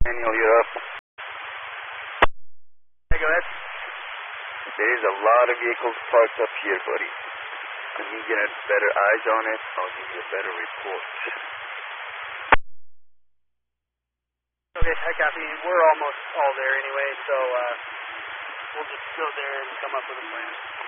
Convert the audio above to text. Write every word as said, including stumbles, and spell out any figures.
Daniel, you're up. Hey, go ahead. There's a lot of vehicles parked up here, buddy. When you get better eyes on it, I'll give you a better report. Okay, I copy. We're almost all there anyway, so uh, we'll just go there and come up with a plan.